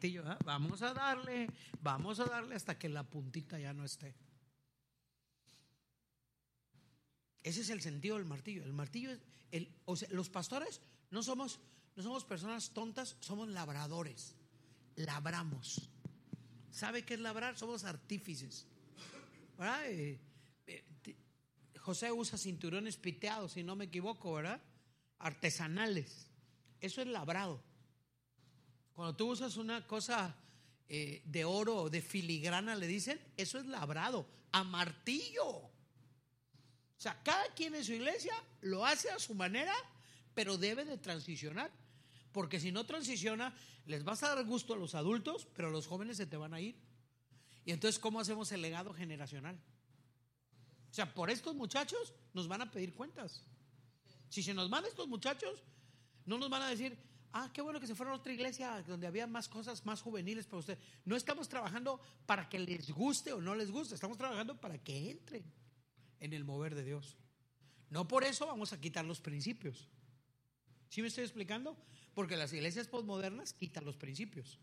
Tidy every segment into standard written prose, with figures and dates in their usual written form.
martillo, ¿eh? Vamos a darle hasta que la puntita ya no esté. Ese es el sentido del martillo. El martillo es o sea, los pastores no somos personas tontas, somos labradores. Labramos. ¿Sabe qué es labrar? Somos artífices, ¿verdad? José usa cinturones piteados, si no me equivoco, ¿verdad? Artesanales. Eso es labrado. Cuando tú usas una cosa de oro o de filigrana, le dicen, eso es labrado a martillo. O sea, cada quien en su iglesia lo hace a su manera, pero debe de transicionar. Porque si no transiciona, les vas a dar gusto a los adultos, pero los jóvenes se te van a ir. Y entonces, ¿cómo hacemos el legado generacional? O sea, por estos muchachos nos van a pedir cuentas. Si se nos van estos muchachos, no nos van a decir, qué bueno que se fueron a otra iglesia donde había más cosas más juveniles para usted. No estamos trabajando para que les guste o no les guste, estamos trabajando para que entren en el mover de Dios. No por eso vamos a quitar los principios. ¿Sí me estoy explicando? Porque las iglesias postmodernas quitan los principios.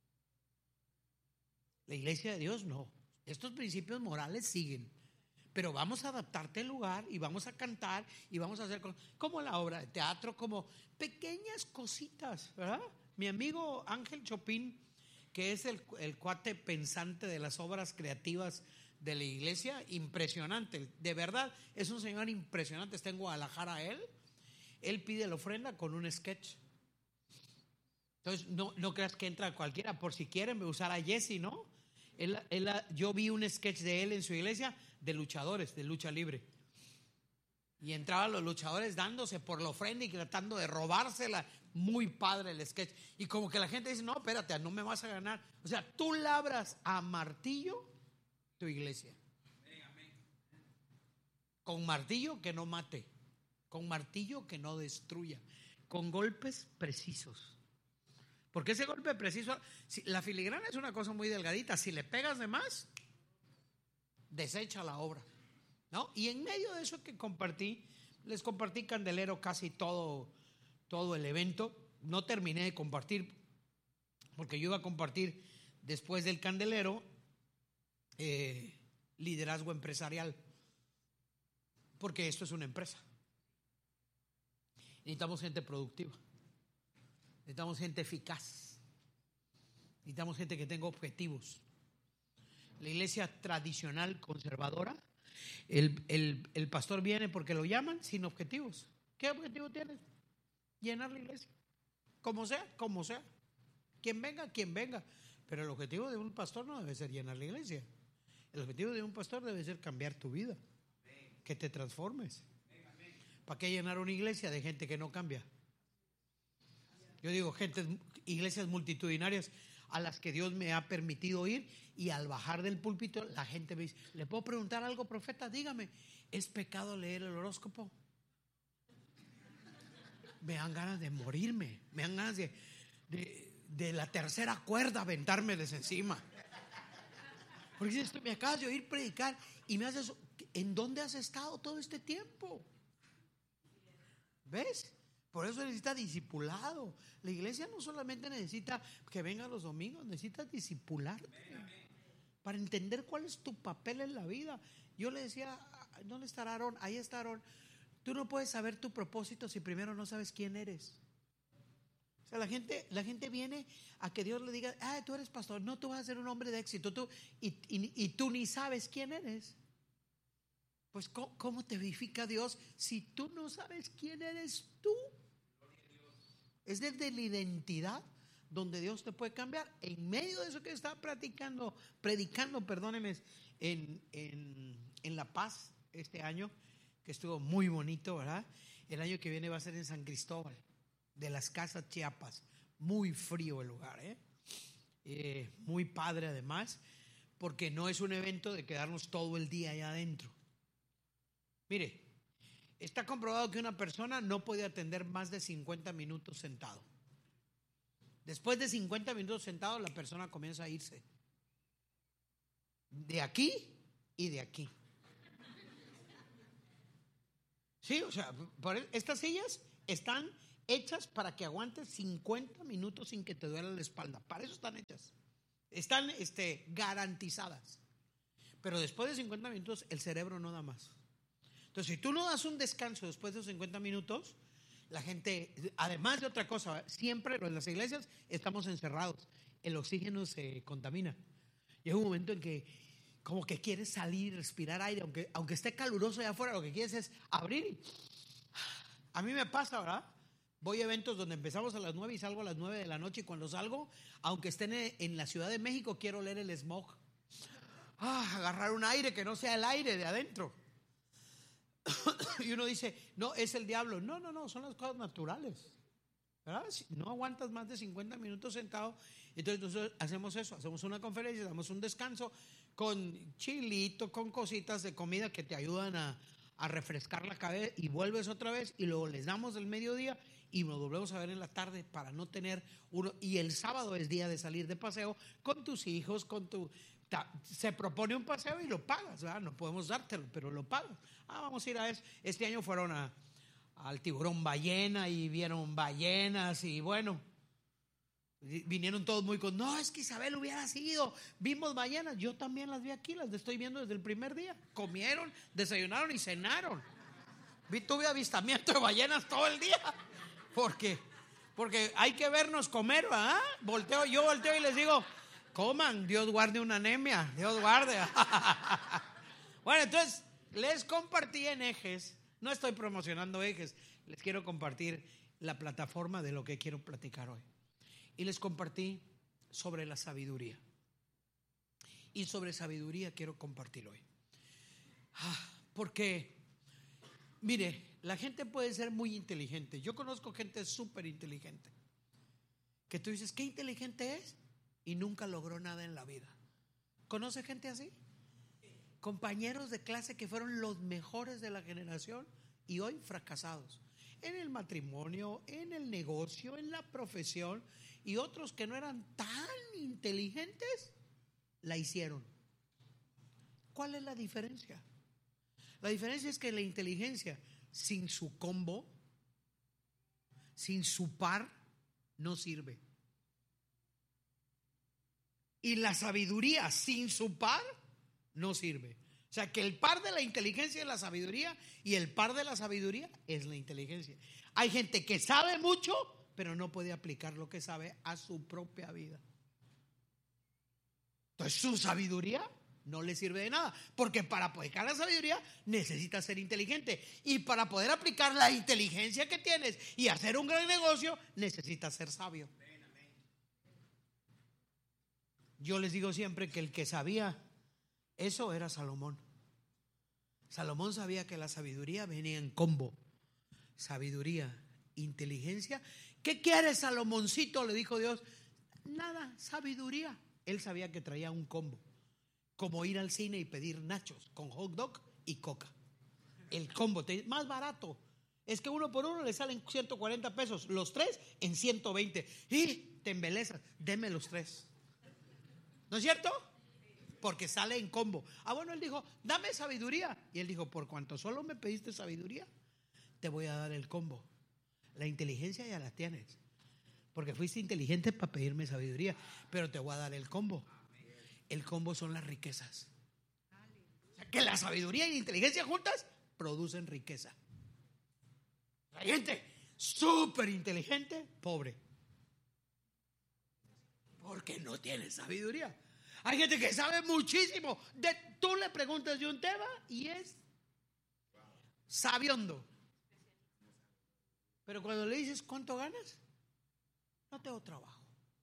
La iglesia de Dios no. Estos principios morales siguen. Pero vamos a adaptarte al lugar y vamos a cantar y vamos a hacer como la obra de teatro, como pequeñas cositas, ¿verdad? Mi amigo Ángel Chopin, que es el cuate pensante de las obras creativas de la iglesia, impresionante, de verdad, es un señor impresionante. Está en Guadalajara él pide la ofrenda con un sketch. Entonces no creas que entra cualquiera, por si quieren usar a Jesse, ¿no? Yo vi un sketch de él en su iglesia de luchadores, de lucha libre, y entraban los luchadores dándose por la ofrenda y tratando de robársela. Muy padre el sketch. Y como que la gente dice, no, espérate, no me vas a ganar. O sea, tú labras a martillo tu iglesia. Con martillo que no mate, con martillo que no destruya, con golpes precisos. Porque ese golpe preciso, la filigrana es una cosa muy delgadita, si le pegas de más, desecha la obra, ¿no? Y en medio de eso que les compartí candelero casi todo el evento. No terminé de compartir, porque yo iba a compartir después del candelero liderazgo empresarial, porque esto es una empresa. Necesitamos gente productiva, necesitamos gente eficaz, necesitamos gente que tenga objetivos. La iglesia tradicional conservadora, el pastor viene porque lo llaman sin objetivos. ¿Qué objetivo tienes? Llenar la iglesia, como sea, quien venga. Pero el objetivo de un pastor no debe ser llenar la iglesia. El objetivo de un pastor debe ser cambiar tu vida, que te transformes. ¿Para qué llenar una iglesia de gente que no cambia? Yo digo, iglesias multitudinarias a las que Dios me ha permitido ir, y al bajar del púlpito la gente me dice, ¿le puedo preguntar algo, profeta? Dígame, ¿es pecado leer el horóscopo? Me dan ganas de morirme, me dan ganas de la tercera cuerda aventármeles encima. Porque dices, me acabas de oír predicar y me haces, ¿en dónde has estado todo este tiempo? ¿Ves? Por eso necesita discipulado. La iglesia no solamente necesita que vengan los domingos, necesitas discipularte para entender cuál es tu papel en la vida. Yo le decía, ¿dónde está Aarón? Ahí está Aarón. Tú no puedes saber tu propósito si primero no sabes quién eres. O sea, la gente viene a que Dios le diga, tú eres pastor, no, tú vas a ser un hombre de éxito, y tú ni sabes quién eres. Pues ¿cómo te edifica Dios si tú no sabes quién eres tú? Es desde la identidad donde Dios te puede cambiar. En medio de eso que estaba predicando, perdónenme, en La Paz este año, que estuvo muy bonito, ¿verdad? El año que viene va a ser en San Cristóbal de las Casas, Chiapas. Muy frío el lugar, muy padre además, porque no es un evento de quedarnos todo el día allá adentro. Mire, está comprobado que una persona no puede atender más de 50 minutos sentado. Después de 50 minutos sentado, la persona comienza a irse de aquí y de aquí. Sí, o sea, estas sillas están hechas para que aguantes 50 minutos sin que te duela la espalda. Para eso están hechas. Están garantizadas. Pero después de 50 minutos el cerebro no da más. Entonces, si tú no das un descanso después de esos 50 minutos, la gente, además de otra cosa, siempre en las iglesias estamos encerrados. El oxígeno se contamina. Llega un momento en que como que quieres salir, respirar aire, aunque esté caluroso allá afuera, lo que quieres es abrir. A mí me pasa, ¿verdad? Voy a eventos donde empezamos a las 9 y salgo a las 9 de la noche, y cuando salgo, aunque estén en la Ciudad de México, quiero oler el smog. Agarrar un aire que no sea el aire de adentro. Y uno dice, no, es el diablo. No, son las cosas naturales, ¿verdad? Si no aguantas más de 50 minutos sentado, entonces nosotros hacemos eso, hacemos una conferencia, damos un descanso con chilito, con cositas de comida que te ayudan a refrescar la cabeza, y vuelves otra vez y luego les damos el mediodía y nos volvemos a ver en la tarde para no tener uno. Y el sábado es día de salir de paseo con tus hijos, se propone un paseo y lo pagas, ¿verdad? No podemos dártelo, pero lo pagas. Vamos a ir a eso. Este año fueron al tiburón ballena y vieron ballenas, y bueno, vinieron todos muy no, es que Isabel hubiera sido, vimos ballenas. Yo también las vi aquí, las estoy viendo desde el primer día. Comieron, desayunaron y cenaron. Tuve avistamiento de ballenas todo el día, porque hay que vernos comer, ¿verdad? Yo volteo y les digo, coman, Dios guarde una anemia, Dios guarde. Bueno, entonces les compartí en Ejes, no estoy promocionando Ejes, les quiero compartir la plataforma de lo que quiero platicar hoy. Y les compartí sobre la sabiduría. Y sobre sabiduría quiero compartir hoy. Porque, mire, la gente puede ser muy inteligente. Yo conozco gente súper inteligente, que tú dices, ¿qué inteligente es? Y nunca logró nada en la vida. ¿Conoce gente así? Compañeros de clase que fueron los mejores de la generación y hoy fracasados. En el matrimonio, en el negocio, en la profesión. Y otros que no eran tan inteligentes, la hicieron. ¿Cuál es la diferencia? La diferencia es que la inteligencia sin su combo, sin su par, no sirve. Y la sabiduría sin su par no sirve. O sea que el par de la inteligencia es la sabiduría, y el par de la sabiduría es la inteligencia. Hay gente que sabe mucho, pero no puede aplicar lo que sabe a su propia vida. Entonces su sabiduría no le sirve de nada, porque para aplicar la sabiduría necesitas ser inteligente, y para poder aplicar la inteligencia que tienes y hacer un gran negocio necesitas ser sabio. Yo les digo siempre que el que sabía eso era Salomón. Salomón sabía que la sabiduría venía en combo. Sabiduría, inteligencia. ¿Qué quieres, Salomoncito?, le dijo Dios. Nada, sabiduría. Él sabía que traía un combo, como ir al cine y pedir nachos con hot dog y coca. El combo, más barato. Es que uno por uno le salen 140 pesos, los tres en 120. Y te embelezas, deme los tres. ¿No es cierto? Porque sale en combo. Bueno, él dijo, dame sabiduría. Y él dijo, por cuanto solo me pediste sabiduría, te voy a dar el combo. La inteligencia ya la tienes, porque fuiste inteligente para pedirme sabiduría, pero te voy a dar el combo. El combo son las riquezas. O sea, que la sabiduría y la inteligencia juntas producen riqueza. Hay gente súper inteligente, pobre, porque no tiene sabiduría. Hay gente que sabe muchísimo. Tú le preguntas de un tema y es sabiondo. Pero cuando le dices ¿cuánto ganas? No tengo trabajo.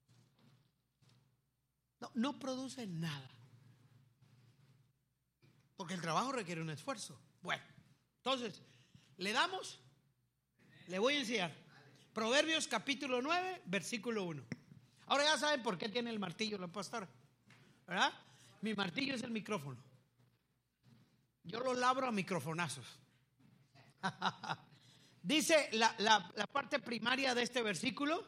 No produce nada. Porque el trabajo requiere un esfuerzo. Bueno, entonces, ¿le damos? Le voy a enseñar. Proverbios capítulo 9, versículo 1. Ahora ya saben por qué tiene el martillo la pastora, ¿verdad? Mi martillo es el micrófono. Yo lo labro a microfonazos. Dice la parte primaria de este versículo,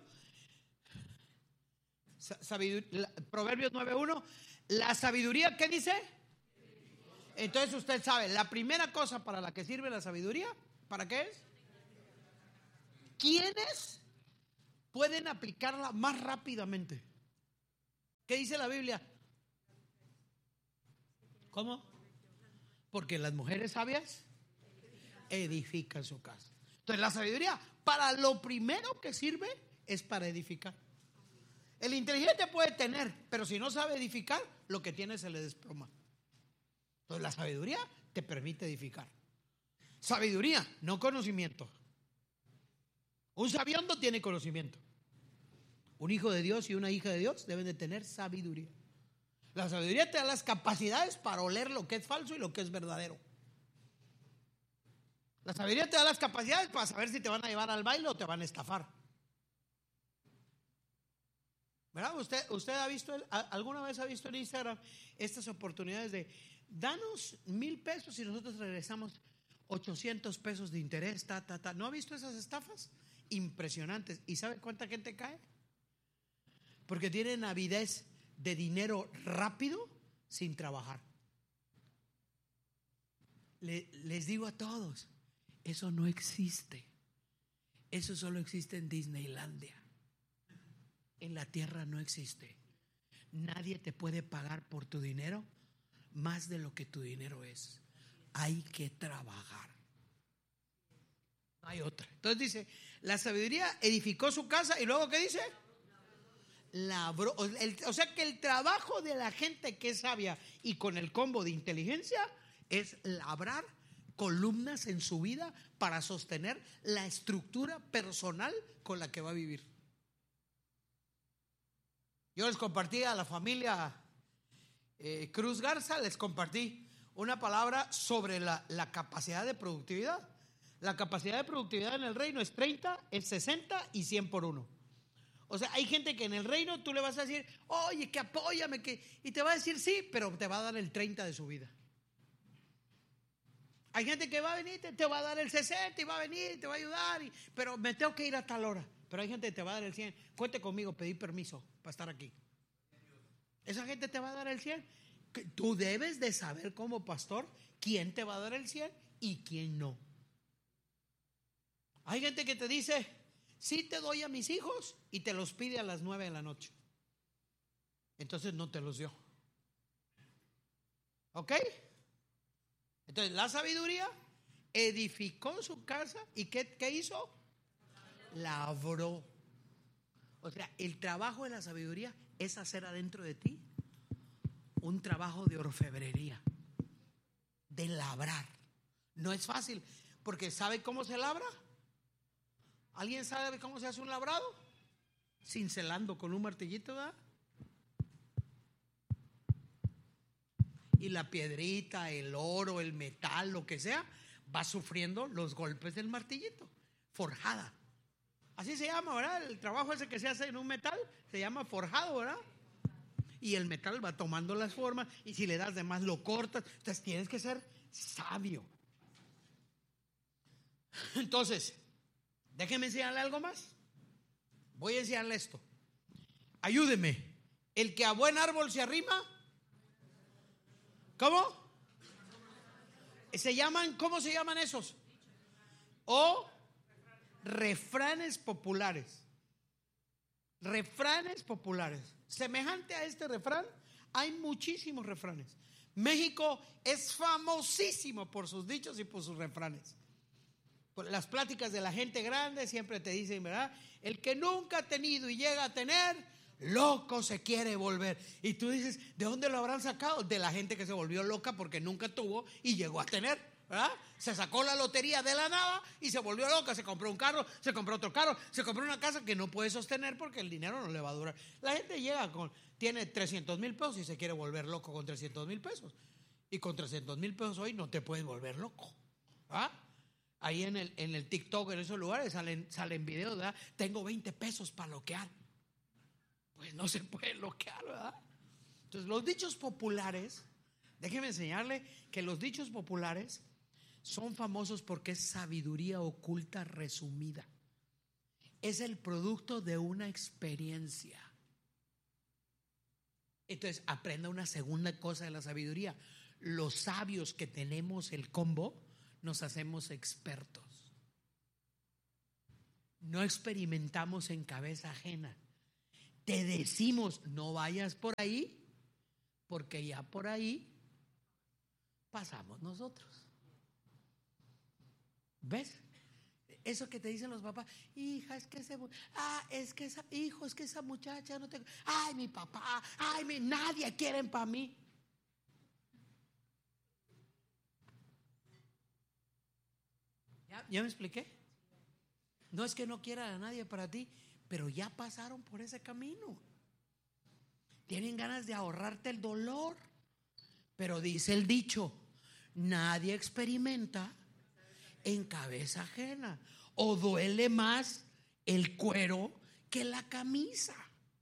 Proverbios 9:1. La sabiduría, ¿qué dice? Entonces usted sabe, la primera cosa para la que sirve la sabiduría, ¿para qué es? ¿quiénes pueden aplicarla más rápidamente? ¿Qué dice la Biblia? ¿Cómo? Porque las mujeres sabias edifican su casa. Entonces la sabiduría para lo primero que sirve es para edificar. El inteligente puede tener, pero si no sabe edificar, lo que tiene se le desploma. Entonces la sabiduría te permite edificar. Sabiduría, no conocimiento. Un sabiondo tiene conocimiento. Un hijo de Dios y una hija de Dios deben de tener sabiduría. La sabiduría te da las capacidades para oler lo que es falso y lo que es verdadero. La sabiduría te da las capacidades para saber si te van a llevar al baile o te van a estafar. ¿Verdad? Usted ha visto, alguna vez ha visto en Instagram estas oportunidades de danos 1,000 pesos y nosotros regresamos 800 pesos de interés, ¿No ha visto esas estafas? Impresionantes. ¿Y sabe cuánta gente cae? Porque tienen avidez de dinero rápido sin trabajar. Les digo a todos, eso no existe. Eso solo existe en Disneylandia. En la tierra no existe. Nadie te puede pagar por tu dinero más de lo que tu dinero es. Hay que trabajar. No hay otra. Entonces dice, la sabiduría edificó su casa y luego ¿qué dice? Labró. O sea que el trabajo de la gente que es sabia y con el combo de inteligencia es labrar columnas en su vida para sostener la estructura personal con la que va a vivir. Yo les compartí a la familia Cruz Garza, les compartí una palabra sobre la capacidad de productividad. La capacidad de productividad en el reino es 30, es 60 y 100 por 1. O sea, hay gente que en el reino tú le vas a decir, oye, que apóyame, y te va a decir sí, pero te va a dar el 30 de su vida. Hay gente que va a venir, te va a dar el 60 y va a venir, te va a ayudar, pero me tengo que ir a tal hora. Pero hay gente que te va a dar el 100. Cuente conmigo, pedí permiso para estar aquí. Esa gente te va a dar el 100. Tú debes de saber como pastor quién te va a dar el 100 y quién no. Hay gente que te dice, sí te doy a mis hijos y te los pide a las 9 de la noche. Entonces no te los dio. ¿Ok? Entonces la sabiduría edificó su casa y ¿qué hizo? Labró. O sea, el trabajo de la sabiduría es hacer adentro de ti un trabajo de orfebrería, de labrar. No es fácil, porque ¿sabe cómo se labra? ¿Alguien sabe cómo se hace un labrado? Cincelando con un martillito, ¿verdad? Y la piedrita, el oro, el metal, lo que sea, va sufriendo los golpes del martillito. Forjada. Así se llama, ¿verdad? El trabajo ese que se hace en un metal se llama forjado, ¿verdad? Y el metal va tomando las formas y si le das de más lo cortas. Entonces tienes que ser sabio. Entonces, déjeme enseñarle algo más. Voy a enseñarle esto. Ayúdeme. El que a buen árbol se arrima. ¿Cómo? ¿Cómo se llaman esos? O refranes populares. Refranes populares. Semejante a este refrán, hay muchísimos refranes. México es famosísimo por sus dichos y por sus refranes. Por las pláticas de la gente grande siempre te dicen, ¿verdad? El que nunca ha tenido y llega a tener, loco se quiere volver. Y tú dices, ¿de dónde lo habrán sacado? De la gente que se volvió loca porque nunca tuvo y llegó a tener, ¿verdad? Se sacó la lotería de la nada y se volvió loca. Se compró un carro, se compró otro carro, se compró una casa que no puede sostener porque el dinero no le va a durar. La gente tiene 300,000 pesos y se quiere volver loco con 300,000 pesos. Y con 300,000 pesos hoy no te puedes volver loco, ¿ah? Ahí en el TikTok, en esos lugares salen videos, ¿verdad? Tengo 20 pesos para loquear. Pues no se puede loquear, ¿verdad? Entonces los dichos populares, déjeme enseñarle que los dichos populares son famosos porque es sabiduría oculta resumida. Es el producto de una experiencia. Entonces aprenda una segunda cosa de la sabiduría. Los sabios que tenemos el combo nos hacemos expertos. no experimentamos en cabeza ajena. Te decimos, no vayas por ahí, porque ya por ahí pasamos nosotros. ¿Ves? Eso que te dicen los papás, hija, es que hijo, es que esa muchacha no te, ay, mi papá, nadie quieren para mí. ¿Ya me expliqué? No es que no quieran a nadie para ti, pero ya pasaron por ese camino. Tienen ganas de ahorrarte el dolor. Pero dice el dicho, nadie experimenta en cabeza ajena. O duele más el cuero que la camisa.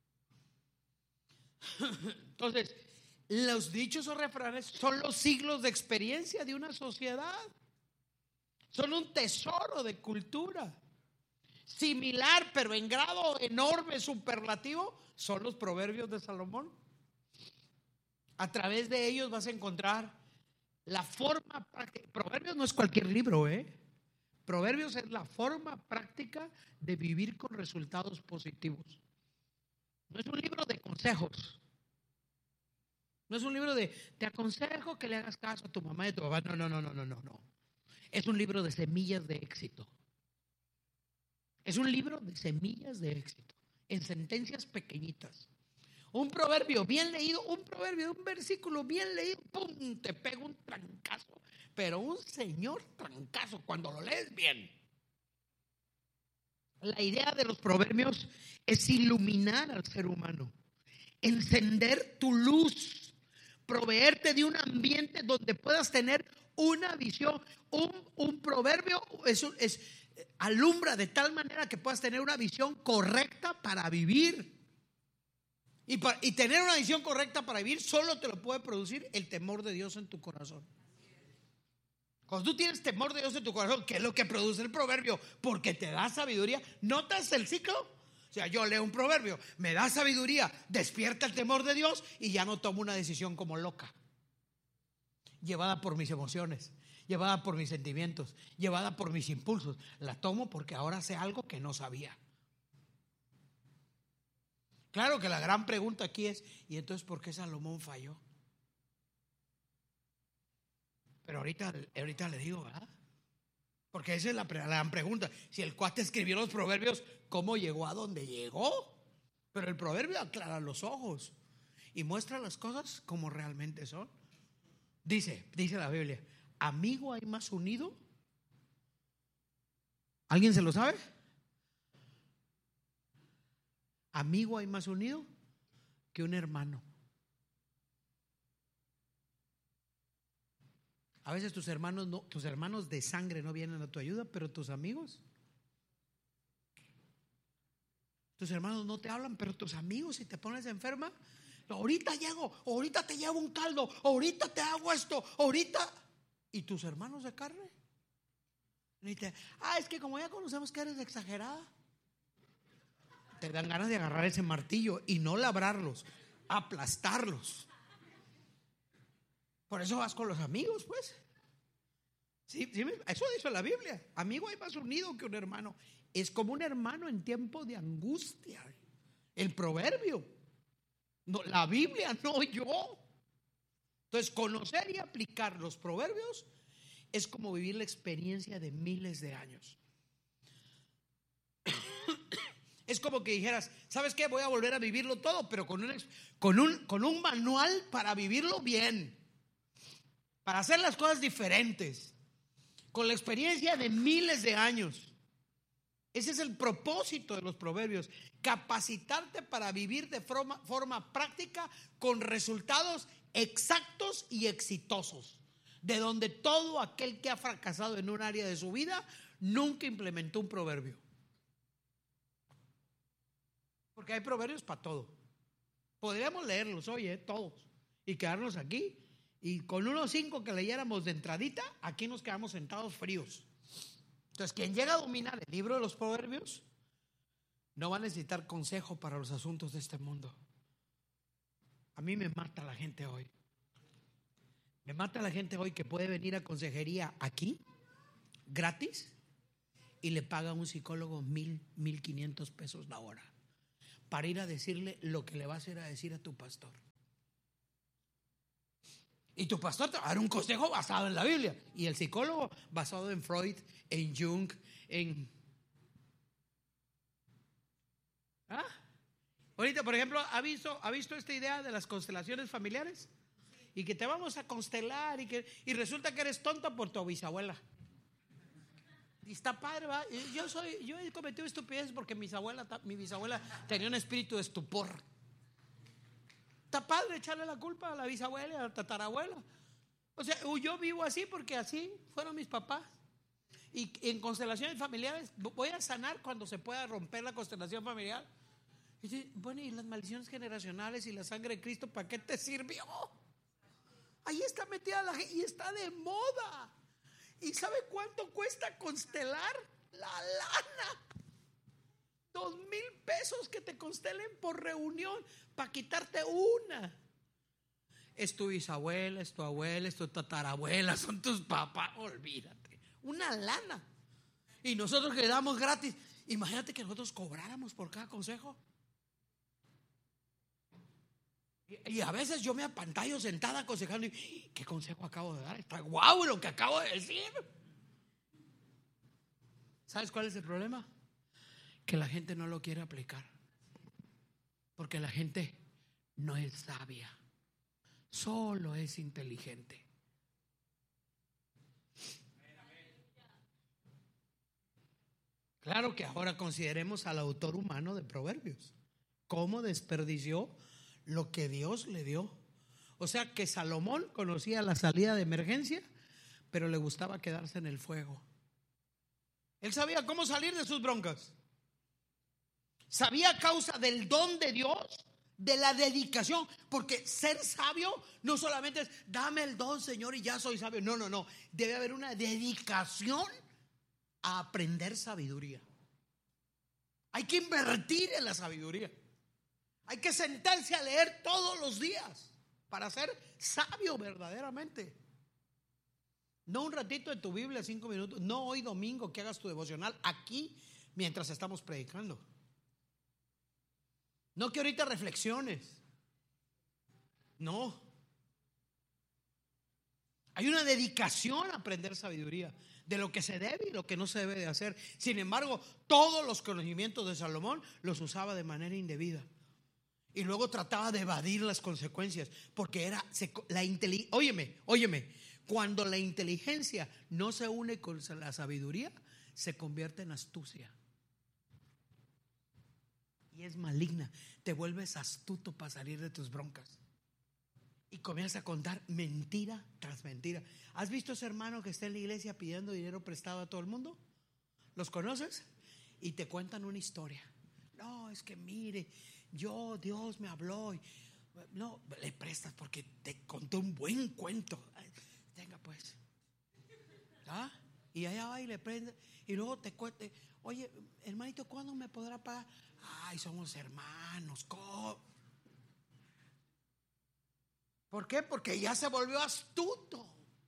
Entonces, los dichos o refranes son los siglos de experiencia de una sociedad. Son un tesoro de cultura. Similar, pero en grado enorme, superlativo, son los proverbios de Salomón. A través de ellos vas a encontrar la forma práctica. Proverbios no es cualquier libro, Proverbios es la forma práctica de vivir con resultados positivos. No es un libro de consejos. No es un libro de te aconsejo que le hagas caso a tu mamá y a tu papá. No. Es un libro de semillas de éxito. Es un libro de semillas de éxito, en sentencias pequeñitas. Un proverbio bien leído, un versículo bien leído, ¡pum!, te pega un trancazo. Pero un señor trancazo cuando lo lees bien. La idea de los proverbios es iluminar al ser humano, encender tu luz, proveerte de un ambiente donde puedas tener una visión. Un proverbio alumbra de tal manera que puedas tener una visión correcta para vivir. Y tener una visión correcta para vivir solo te lo puede producir el temor de Dios en tu corazón. Cuando tú tienes temor de Dios en tu corazón, ¿qué es lo que produce el proverbio? Porque te da sabiduría. ¿Notas el ciclo? O sea, yo leo un proverbio, me da sabiduría, despierta el temor de Dios y ya no tomo una decisión como loca, llevada por mis emociones, llevada por mis sentimientos, llevada por mis impulsos. La tomo porque ahora sé algo que no sabía. Claro que la gran pregunta aquí es, ¿y entonces por qué Salomón falló? Pero ahorita le digo, ¿verdad? Porque esa es la gran pregunta. Si el cuate escribió los proverbios, ¿cómo llegó a donde llegó? Pero el proverbio aclara los ojos y muestra las cosas como realmente son. Dice la Biblia, amigo hay más unido. ¿Alguien se lo sabe? Amigo hay más unido que un hermano. A veces tus hermanos de sangre no vienen a tu ayuda, pero tus amigos, tus hermanos no te hablan, pero tus amigos, si te pones enferma, ahorita llego, ahorita te llevo un caldo, ahorita te hago esto, ahorita. ¿Y tus hermanos de carne? Y te, es que como ya conocemos que eres exagerada, te dan ganas de agarrar ese martillo y no labrarlos, aplastarlos. Por eso vas con los amigos, pues. Sí, eso dice la Biblia. Amigo hay más unido que un hermano. Es como un hermano en tiempo de angustia. El proverbio, no, la Biblia, no yo. Entonces, conocer y aplicar los proverbios es como vivir la experiencia de miles de años. Es como que dijeras, ¿sabes qué? Voy a volver a vivirlo todo, pero con un manual para vivirlo bien, para hacer las cosas diferentes, con la experiencia de miles de años. Ese es el propósito de los proverbios, capacitarte para vivir de forma práctica con resultados exactos y exitosos, de donde todo aquel que ha fracasado en un área de su vida nunca implementó un proverbio. Porque hay proverbios para todo. Podríamos leerlos hoy, todos, y quedarnos aquí. Y con unos 5 que leyéramos de entradita, aquí nos quedamos sentados fríos. Entonces, quien llega a dominar el libro de los proverbios no va a necesitar consejo para los asuntos de este mundo. A mí me mata la gente hoy. Me mata la gente hoy que puede venir a consejería aquí, gratis, y le paga a un psicólogo 1,500 pesos la hora para ir a decirle lo que le vas a ir a decir a tu pastor. Y tu pastor te va a dar un consejo basado en la Biblia, y el psicólogo basado en Freud, en Jung, en... ¿Ah? Ahorita, por ejemplo, ¿ha visto esta idea de las constelaciones familiares? Y que te vamos a constelar y resulta que eres tonta por tu bisabuela. Y está padre, ¿va? Yo he cometido estupideces porque mi bisabuela tenía un espíritu de estupor. Está padre echarle la culpa a la bisabuela y a la tatarabuela. O sea, yo vivo así porque así fueron mis papás. Y en constelaciones familiares voy a sanar cuando se pueda romper la constelación familiar. Y dice, bueno, ¿y las maldiciones generacionales y la sangre de Cristo para qué te sirvió? Ahí está metida la gente y está de moda. ¿Y sabe cuánto cuesta constelar? La lana. 2,000 pesos que te constelen por reunión para quitarte una. Es tu bisabuela, es tu abuela, es tu tatarabuela, son tus papás. Olvídate. Una lana. Y nosotros que damos gratis. Imagínate que nosotros cobráramos por cada consejo. Y a veces yo me apantallo sentada aconsejando y ¿qué consejo acabo de dar? Está guau lo que acabo de decir. ¿Sabes cuál es el problema? Que la gente no lo quiere aplicar. Porque la gente no es sabia, solo es inteligente. Claro que ahora consideremos al autor humano de Proverbios. ¿Cómo desperdició lo que Dios le dio? O sea que Salomón conocía la salida de emergencia, pero le gustaba quedarse en el fuego. Él sabía cómo salir de sus broncas. Sabía a causa del don de Dios, de la dedicación, porque ser sabio no solamente es dame el don, Señor, y ya soy sabio. No, debe haber una dedicación a aprender sabiduría. Hay que invertir en la sabiduría. Hay que sentarse a leer todos los días para ser sabio verdaderamente. No un ratito de tu Biblia, 5 minutos. No hoy domingo que hagas tu devocional aquí mientras estamos predicando. No que ahorita reflexiones. No. Hay una dedicación a aprender sabiduría de lo que se debe y lo que no se debe de hacer. Sin embargo, todos los conocimientos de Salomón los usaba de manera indebida. Y luego trataba de evadir las consecuencias. Porque era la inteligencia. Óyeme. Cuando la inteligencia no se une con la sabiduría, se convierte en astucia. Y es maligna. Te vuelves astuto para salir de tus broncas. Y comienzas a contar mentira tras mentira. ¿Has visto ese hermano que está en la iglesia pidiendo dinero prestado a todo el mundo? ¿Los conoces? Y te cuentan una historia. No, es que mire, Dios me habló. No, le prestas porque te contó un buen cuento. Venga pues. ¿Ah? Y allá va y le prende. Y luego te cuente, oye, hermanito, ¿cuándo me podrá pagar? Ay, somos hermanos. ¿Cómo? ¿Por qué? Porque ya se volvió astuto.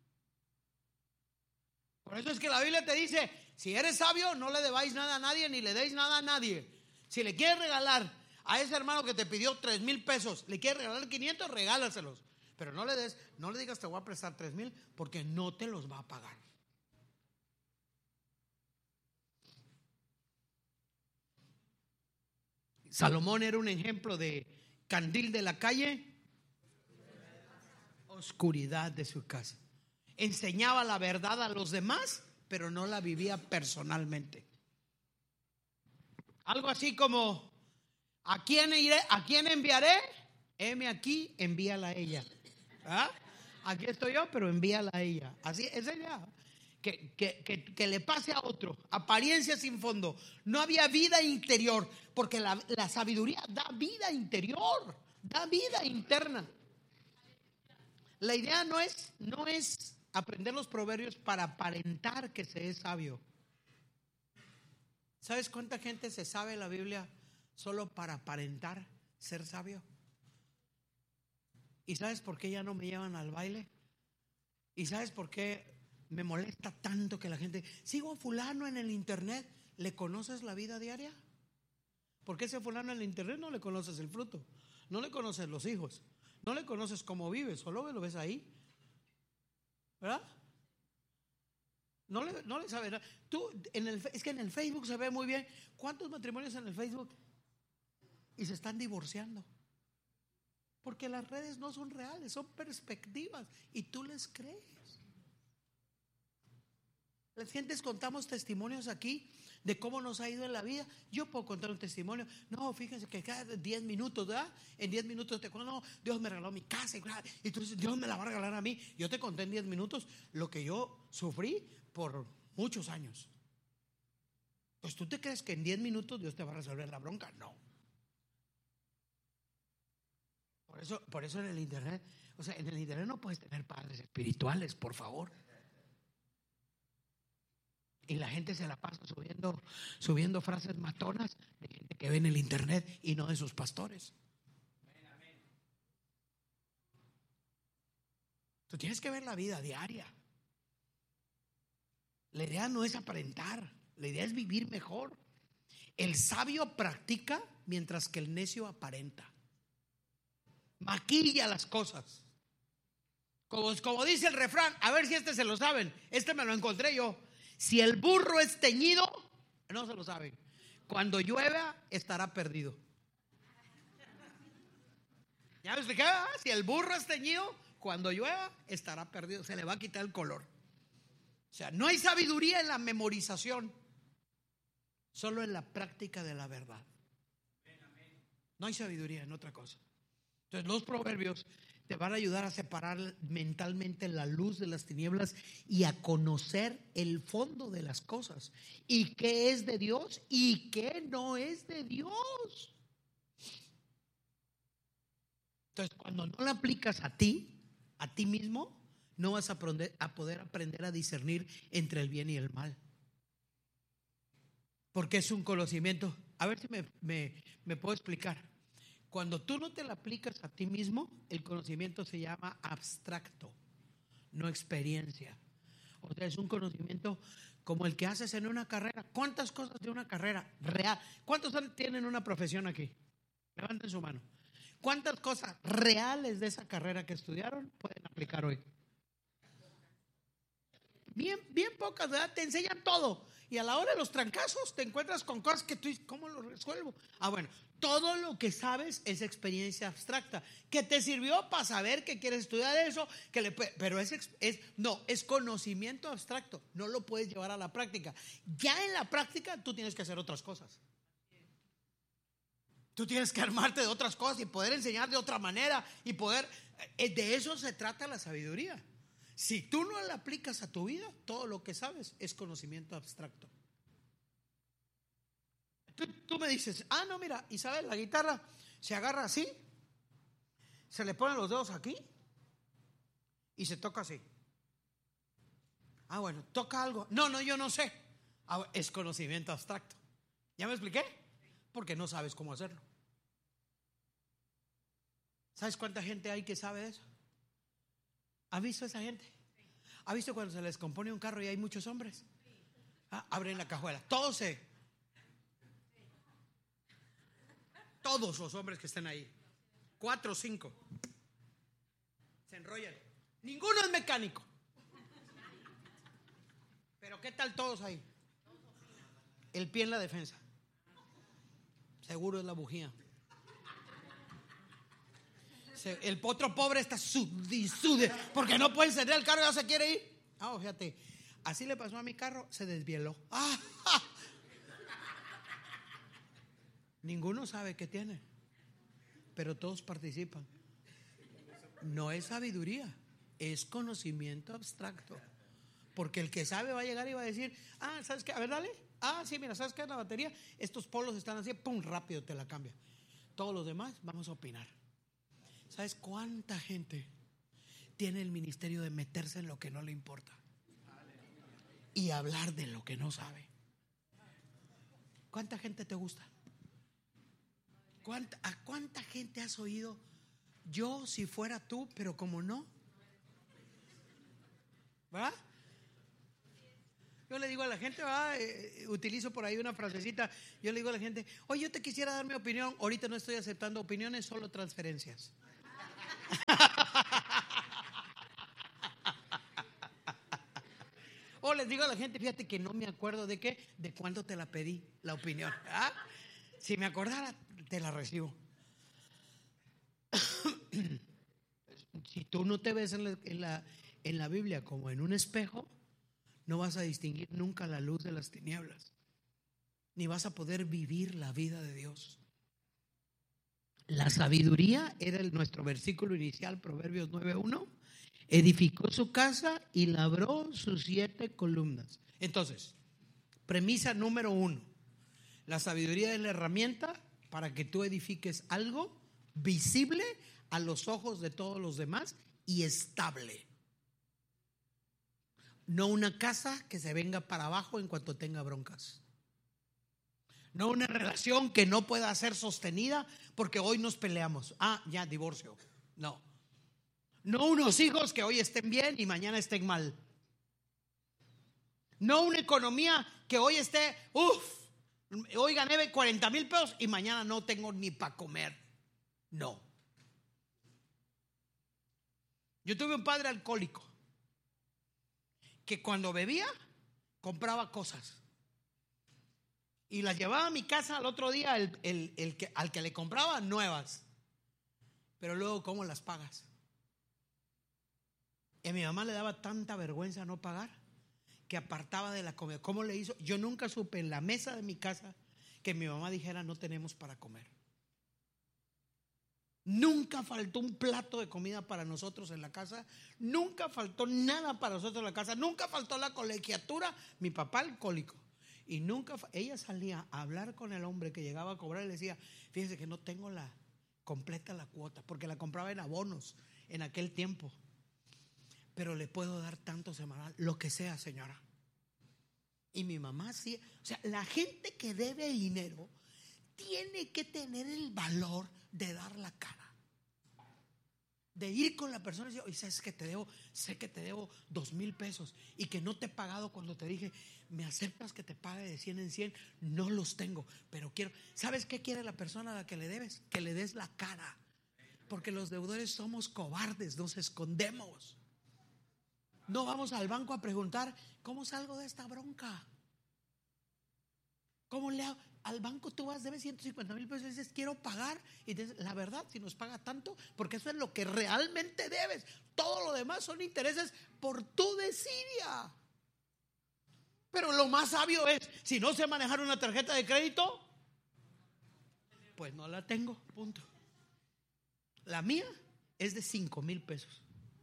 Por eso es que la Biblia te dice, si eres sabio, no le debáis nada a nadie, ni le deis nada a nadie. Si le quieres regalar a ese hermano que te pidió 3,000 pesos, le quieres regalar 500, regálaselos. Pero no le digas te voy a prestar 3,000, porque no te los va a pagar. Salomón era un ejemplo de candil de la calle, oscuridad de su casa. Enseñaba la verdad a los demás, pero no la vivía personalmente. Algo así como, ¿a quién iré? ¿A quién enviaré? Heme aquí, envíala a ella. ¿Ah? Aquí estoy yo, pero envíala a ella. Así es ella. Que le pase a otro. Apariencia sin fondo. No había vida interior, porque la sabiduría da vida interior, da vida interna. La idea no es aprender los proverbios para aparentar que se es sabio. ¿Sabes cuánta gente se sabe la Biblia solo para aparentar ser sabio? ¿Y sabes por qué ya no me llevan al baile? ¿Y sabes por qué Me molesta tanto que la gente, sigo a fulano en el internet. ¿Le conoces la vida diaria? Porque ese fulano en el internet no le conoces el fruto, no le conoces los hijos, no le conoces cómo vive, solo lo ves ahí, ¿verdad? No le sabes nada. Es que en el Facebook se ve muy bien. ¿Cuántos matrimonios en el Facebook? Y se están divorciando. Porque las redes no son reales, son perspectivas. Y tú les crees. Las gentes contamos testimonios aquí de cómo nos ha ido en la vida. Yo puedo contar un testimonio. No, fíjense que cada 10 minutos, ¿verdad? En 10 minutos te cuento, no, Dios me regaló mi casa. Y tú dices, Dios me la va a regalar a mí. Yo te conté en 10 minutos lo que yo sufrí por muchos años. Pues tú te crees que en 10 minutos Dios te va a resolver la bronca. No. Por eso en el internet, o sea, en el internet no puedes tener padres espirituales, por favor. Y la gente se la pasa subiendo frases matonas de gente que ve en el internet y no de sus pastores. Tú tienes que ver la vida diaria. La idea no es aparentar, la idea es vivir mejor. El sabio practica mientras que el necio aparenta. Maquilla las cosas. Como dice el refrán, a ver si se lo saben. Me lo encontré yo. Si el burro es teñido, no se lo saben. Cuando llueva, estará perdido. ¿Ya me expliqué? Si el burro es teñido, cuando llueva, estará perdido. Se le va a quitar el color. O sea, no hay sabiduría en la memorización, solo en la práctica de la verdad. No hay sabiduría en otra cosa. Entonces, los proverbios te van a ayudar a separar mentalmente la luz de las tinieblas y a conocer el fondo de las cosas y qué es de Dios y qué no es de Dios. Entonces, cuando no la aplicas a ti mismo, no vas a poder aprender a discernir entre el bien y el mal. Porque es un conocimiento. A ver si me puedo explicar. Cuando tú no te la aplicas a ti mismo, el conocimiento se llama abstracto, no experiencia. O sea, es un conocimiento como el que haces en una carrera. ¿Cuántas cosas de una carrera real? ¿Cuántos tienen una profesión aquí? Levanten su mano. ¿Cuántas cosas reales de esa carrera que estudiaron pueden aplicar hoy? Bien pocas, ¿verdad? Te enseñan todo. Y a la hora de los trancazos te encuentras con cosas que tú dices, ¿cómo lo resuelvo? Bueno, todo lo que sabes es experiencia abstracta, que te sirvió para saber que quieres estudiar eso, pero es conocimiento abstracto, no lo puedes llevar a la práctica. Ya en la práctica tú tienes que hacer otras cosas. Tú tienes que armarte de otras cosas y poder enseñar de otra manera y poder, de eso se trata la sabiduría. Si tú no la aplicas a tu vida, todo lo que sabes es conocimiento abstracto. Tú me dices, no, mira, Isabel, la guitarra se agarra así, se le ponen los dedos aquí y se toca así. Bueno, toca algo. No, yo no sé. Es conocimiento abstracto. ¿Ya me expliqué? Porque no sabes cómo hacerlo. ¿Sabes cuánta gente hay que sabe eso? ¿Has visto esa gente? ¿Has visto cuando se les compone un carro y hay muchos hombres? Abren la cajuela. Todos los hombres que están ahí, 4 o 5, se enrollan. Ninguno es mecánico. Pero ¿qué tal todos ahí? El pie en la defensa. Seguro es la bujía. El otro pobre está sude porque no puede encender el carro y ya se quiere ir. Fíjate, así le pasó a mi carro, se desvieló. Ninguno sabe qué tiene, pero todos participan. No es sabiduría, es conocimiento abstracto. Porque el que sabe va a llegar y va a decir, ¿sabes qué? A ver, dale. Sí, mira, ¿sabes qué es la batería? Estos polos están así, pum, rápido te la cambia. Todos los demás vamos a opinar. ¿Sabes cuánta gente tiene el ministerio de meterse en lo que no le importa y hablar de lo que no sabe? ¿Cuánta gente te gusta? ¿A cuánta gente has oído? Yo si fuera tú, pero como no, ¿verdad? Yo le digo a la gente, utilizo por ahí una frasecita. Yo le digo a la gente, oye, yo te quisiera dar mi opinión. Ahorita no estoy aceptando opiniones, solo transferencias. O les digo a la gente, fíjate que no me acuerdo de qué, de cuándo te la pedí, la opinión. ¿Ah? Si me acordara, te la recibo. Si tú no te ves en la Biblia como en un espejo, no vas a distinguir nunca la luz de las tinieblas, ni vas a poder vivir la vida de Dios. La sabiduría era nuestro versículo inicial, Proverbios 9:1. Edificó su casa y labró sus 7 columnas. Entonces, premisa número 1: la sabiduría es la herramienta para que tú edifiques algo visible a los ojos de todos los demás y estable. No una casa que se venga para abajo en cuanto tenga broncas. No una relación que no pueda ser sostenida porque hoy nos peleamos. Ya, divorcio. No. No unos hijos que hoy estén bien y mañana estén mal. No una economía que hoy esté, hoy gané 40,000 pesos y mañana no tengo ni para comer. No. Yo tuve un padre alcohólico que cuando bebía compraba cosas y las llevaba a mi casa al otro día al que le compraba nuevas. Pero luego, ¿cómo las pagas? Y a mi mamá le daba tanta vergüenza no pagar que apartaba de la comida. ¿Cómo le hizo? Yo nunca supe en la mesa de mi casa que mi mamá dijera no tenemos para comer. Nunca faltó un plato de comida para nosotros en la casa. Nunca faltó nada para nosotros en la casa. Nunca faltó la colegiatura. Mi papá alcohólico. Y nunca, ella salía a hablar con el hombre que llegaba a cobrar y le decía, fíjese que no tengo completa la cuota, porque la compraba en abonos en aquel tiempo. Pero le puedo dar tanto semanal, lo que sea, señora. Y mi mamá sí. O sea, la gente que debe dinero tiene que tener el valor de dar la cara, de ir con la persona y decir, oye, sé que te debo 2,000 pesos y que no te he pagado cuando te dije, ¿me aceptas que te pague de 100 en 100? No los tengo, pero quiero. ¿Sabes qué quiere la persona a la que le debes? Que le des la cara, porque los deudores somos cobardes, nos escondemos. No vamos al banco a preguntar, ¿cómo salgo de esta bronca? ¿Cómo le hago? Al banco tú vas, debes 150,000 pesos y dices, quiero pagar. Y dices, la verdad, si nos paga tanto, porque eso es lo que realmente debes. Todo lo demás son intereses por tu desidia. Pero lo más sabio es, si no sé manejar una tarjeta de crédito, pues no la tengo, punto. La mía es de 5,000 pesos.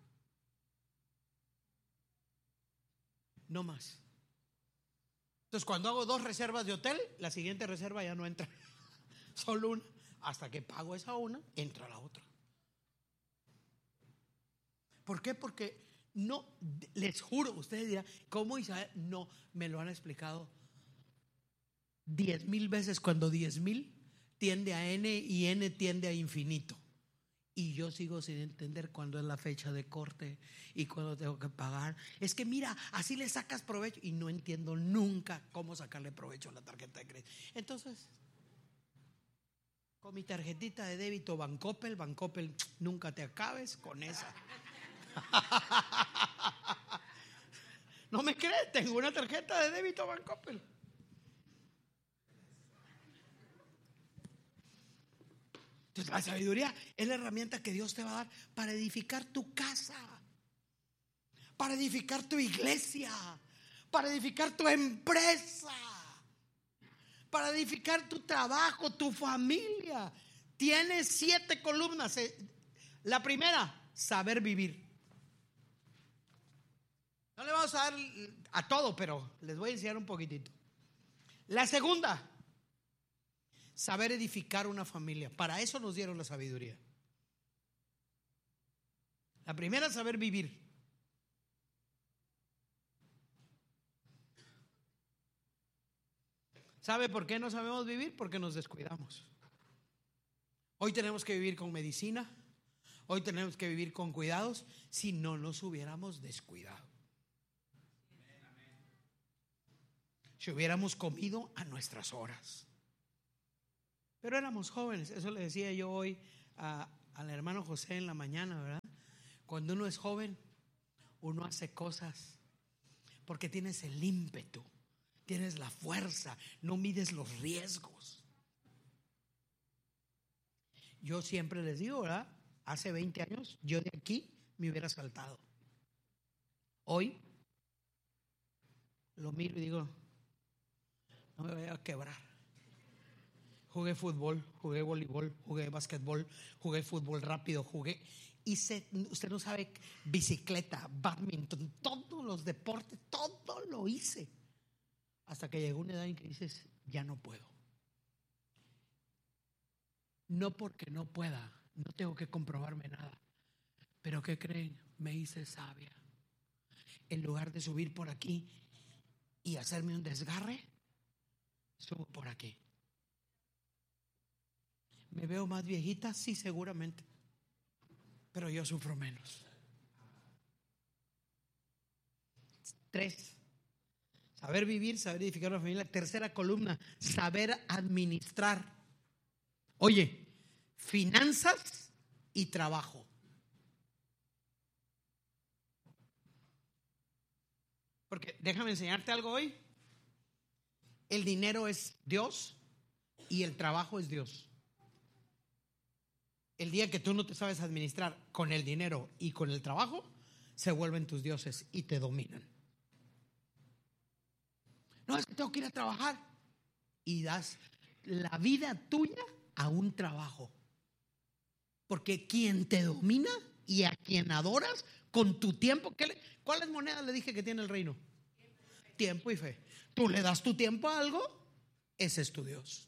No más. Entonces, cuando hago 2 reservas de hotel, la siguiente reserva ya no entra. Solo una. Hasta que pago esa una, entra la otra. ¿Por qué? Porque no, les juro, ustedes dirán, ¿cómo Isabel? No, me lo han explicado 10,000 veces. Cuando 10,000 tiende a n y n tiende a infinito. Y yo sigo sin entender cuándo es la fecha de corte y cuándo tengo que pagar. Es que mira, así le sacas provecho. Y no entiendo nunca cómo sacarle provecho a la tarjeta de crédito. Entonces, con mi tarjetita de débito Bancoppel, nunca te acabes con esa. ¿No me crees? Tengo una tarjeta de débito Bancoppel. Entonces, la sabiduría es la herramienta que Dios te va a dar para edificar tu casa, para edificar tu iglesia, para edificar tu empresa, para edificar tu trabajo, tu familia. Tienes 7 columnas. La primera, saber vivir. No le vamos a dar a todo, pero les voy a enseñar un poquitito. La segunda, saber edificar una familia. Para eso nos dieron la sabiduría. La primera, saber vivir. ¿Sabe por qué no sabemos vivir? Porque nos descuidamos. Hoy tenemos que vivir con medicina. Hoy tenemos que vivir con cuidados. Si no nos hubiéramos descuidado. si hubiéramos comido a nuestras horas. Pero éramos jóvenes. Eso le decía yo hoy al hermano José en la mañana, ¿verdad? Cuando uno es joven, uno hace cosas porque tienes el ímpetu, tienes la fuerza, no mides los riesgos. Yo siempre les digo, ¿verdad? Hace 20 años yo de aquí me hubiera saltado. Hoy lo miro y digo, no me voy a quebrar. Jugué fútbol, jugué voleibol, jugué básquetbol, jugué fútbol rápido, hice, usted no sabe, bicicleta, badminton, todos los deportes, todo lo hice. Hasta que llegó una edad en que dices, ya no puedo. No porque no pueda, no tengo que comprobarme nada. Pero ¿qué creen? Me hice sabia. En lugar de subir por aquí y hacerme un desgarre, subo por aquí. ¿Me veo más viejita? Sí, seguramente. Pero yo sufro menos. 3, saber vivir, saber edificar una familia. Tercera columna, saber administrar. Oye, finanzas y trabajo. Porque déjame enseñarte algo hoy. El dinero es Dios y el trabajo es Dios. El día que tú no te sabes administrar con el dinero y con el trabajo, se vuelven tus dioses y te dominan. No, es que tengo que ir a trabajar y das la vida tuya a un trabajo. Porque quien te domina y a quien adoras con tu tiempo, ¿cuáles monedas le dije que tiene el reino? Tiempo y fe. Tú le das tu tiempo a algo, ese es tu Dios.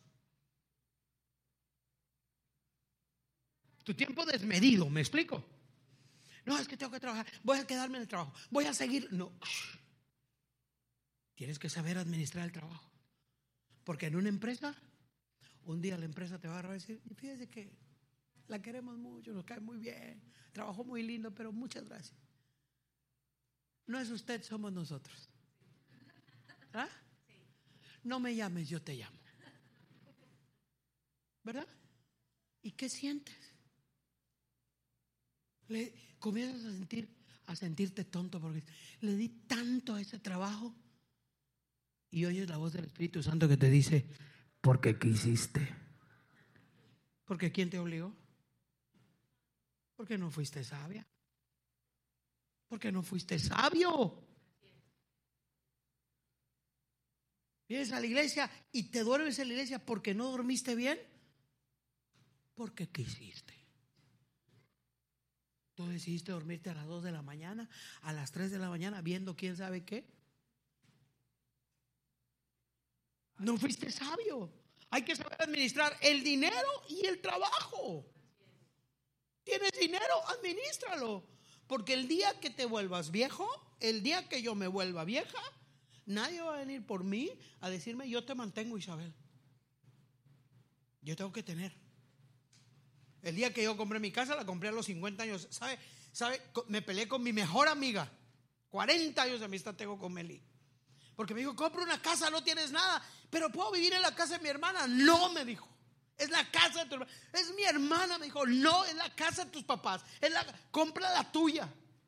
Tu tiempo desmedido, ¿me explico? No, es que tengo que trabajar, voy a quedarme en el trabajo, voy a seguir. No, tienes que saber administrar el trabajo. Porque en una empresa, un día la empresa te va a agarrar y decir, fíjese que la queremos mucho, nos cae muy bien, trabajó muy lindo, pero muchas gracias. No es usted, somos nosotros. ¿Ah? No me llames, yo te llamo. ¿Verdad? ¿Y qué sientes? Comienzas a sentirte tonto porque le di tanto a ese trabajo y oyes la voz del Espíritu Santo que te dice, porque quisiste. ¿Porque quién te obligó? Porque no fuiste sabia. Porque no fuiste sabio. Vienes a la iglesia y te duermes en la iglesia porque no dormiste bien. Porque quisiste. Tú decidiste dormirte a las 2 de la mañana, a las 3 de la mañana, viendo quién sabe qué. No fuiste sabio. Hay que saber administrar el dinero y el trabajo. ¿Tienes dinero? Administralo. Porque el día que te vuelvas viejo, el día que yo me vuelva vieja, nadie va a venir por mí a decirme, yo te mantengo, Isabel. Yo tengo que tener. El día que yo compré mi casa, la compré a los 50 años. ¿Sabe? Me peleé con mi mejor amiga. 40 años de amistad tengo con Meli. Porque me dijo, compra una casa, no tienes nada. Pero puedo vivir en la casa de mi hermana. No, me dijo. Es la casa de tu hermana. Es mi hermana, me dijo. No, es la casa de tus papás. Compra la tuya.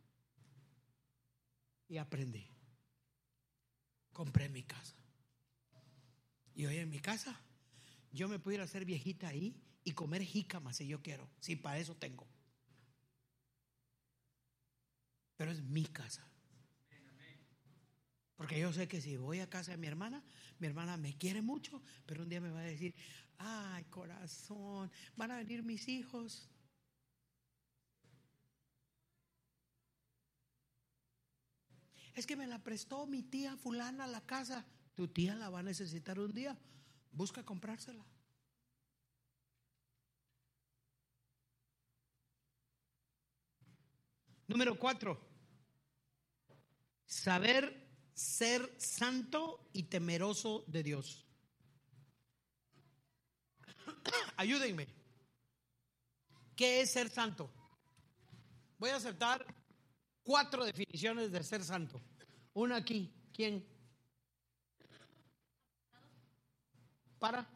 Y aprendí. Compré mi casa. Y hoy en mi casa, yo me pudiera hacer viejita ahí y comer jícamas si yo quiero. Si para eso tengo. Pero es mi casa. Porque yo sé que si voy a casa de mi hermana me quiere mucho, pero un día me va a decir, ay, corazón, van a venir mis hijos. Es que me la prestó mi tía fulana la casa. Tu tía la va a necesitar un día. Busca comprársela. Número 4. Saber ser santo y temeroso de Dios. Ayúdenme. ¿Qué es ser santo? Voy a aceptar 4 definiciones de ser santo. Una aquí. ¿Quién? para